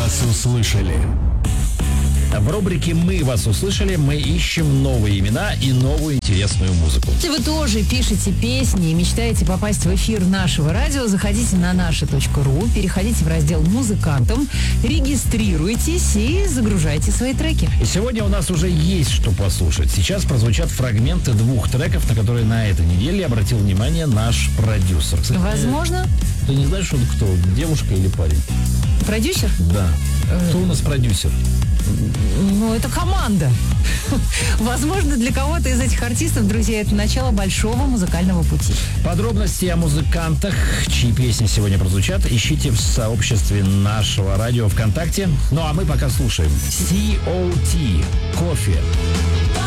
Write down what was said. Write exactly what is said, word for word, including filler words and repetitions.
вас услышали. В рубрике «Мы вас услышали» мы ищем новые имена и новую интересную музыку. Если вы тоже пишете песни и мечтаете попасть в эфир нашего радио, заходите на наше точка ру, переходите в раздел «Музыкантам», регистрируйтесь и загружайте свои треки. И сегодня у нас уже есть что послушать. Сейчас прозвучат фрагменты двух треков, на которые на этой неделе обратил внимание наш продюсер. Кстати, Возможно. Ты не знаешь, он кто? Девушка или парень? Продюсер? Да. Кто у нас продюсер? Ну, это команда. Возможно, для кого-то из этих артистов, друзья, это начало большого музыкального пути. Подробности о музыкантах, чьи песни сегодня прозвучат, ищите в сообществе нашего радио ВКонтакте. Ну, а мы пока слушаем. си о ти. Кофе.